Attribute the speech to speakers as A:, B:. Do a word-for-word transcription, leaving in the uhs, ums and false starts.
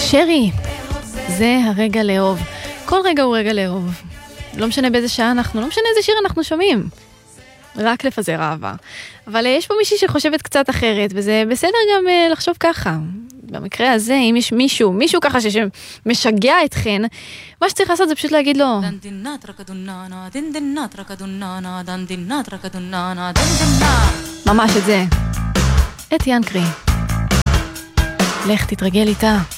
A: שרי, זה הרגע לאהוב. כל רגע הוא רגע לאהוב. לא משנה באיזה שעה אנחנו, לא משנה איזה שיר אנחנו שומעים. רק לפזר אהבה. אבל יש פה מישהי שחושבת קצת אחרת, וזה בסדר גם uh, לחשוב ככה. במקרה הזה, אם יש מישהו, מישהו ככה שמשגע אתכן, מה שצריך לעשות זה פשוט להגיד לו. ממש את זה. את ינקרי. לך תתרגל איתה.